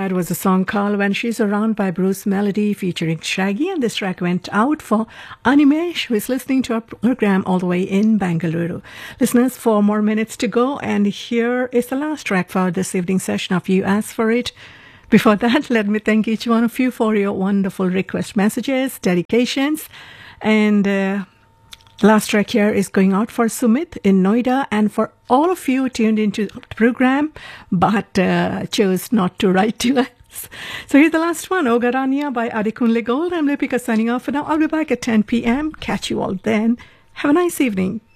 That was a song called When She's Around by Bruce Melody featuring Shaggy, and this track went out for Animesh, who is listening to our program all the way in Bangalore. Listeners, 4 more minutes to go, and here is the last track for this evening session of You Ask For It. Before that, let me thank each one of you for your wonderful request messages, dedications, and last track here is going out for Sumit in Noida and for all of you tuned into the program but chose not to write to us. So here's the last one, Ogarania by Adekunle Gold. I'm Lipika signing off for now. I'll be back at 10 p.m. Catch you all then. Have a nice evening.